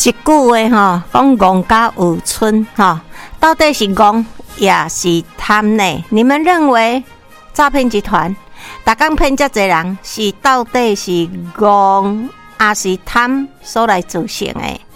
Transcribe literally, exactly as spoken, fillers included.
一句话吼，讲戆甲有春吼，到底是戆也是贪呢？你们认为诈骗集团逐工骗遮侪人，是到底是戆还是贪所来造成的？